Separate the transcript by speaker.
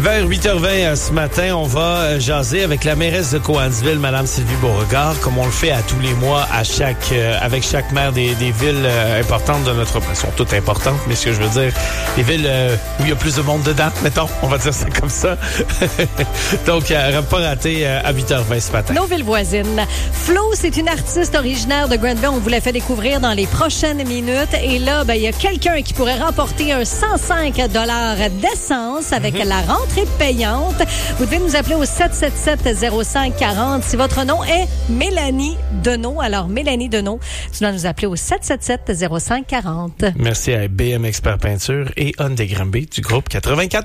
Speaker 1: Vers 8h20 ce matin, on va jaser avec la mairesse de Cowansville, Mme Sylvie Beauregard, comme on le fait à tous les mois avec chaque maire des villes importantes de notre... Elles sont toutes importantes, mais ce que je veux dire, les villes où il y a plus de monde dedans, mettons, on va dire ça comme ça. Donc, pas raté à 8h20 ce matin.
Speaker 2: Nos villes voisines. Flo, c'est une artiste originaire de Granville. On vous l'a fait découvrir dans les prochaines minutes. Et là, il y a quelqu'un qui pourrait remporter un 105 $ d'essence avec la rentrée payante. Vous devez nous appeler au 777-0540 si votre nom est Mélanie Deneau. Alors, Mélanie Deneau, tu dois nous appeler au 777-0540.
Speaker 1: Merci à BM Expert Peinture et Hyundai Granby du groupe 84.